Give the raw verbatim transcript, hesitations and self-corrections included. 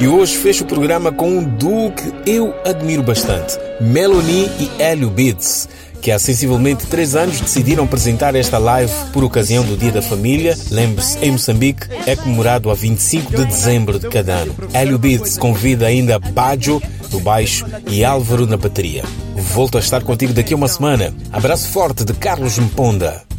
E hoje fecho o programa com um duo que eu admiro bastante, Melanie e Hélio Beats, que há sensivelmente três anos decidiram apresentar esta live por ocasião do Dia da Família. Lembre-se, em Moçambique é comemorado a vinte e cinco de dezembro de cada ano. Hélio Beats convida ainda Bajo no baixo e Álvaro na bateria. Volto a estar contigo daqui a uma semana. Abraço forte de Carlos Mponda.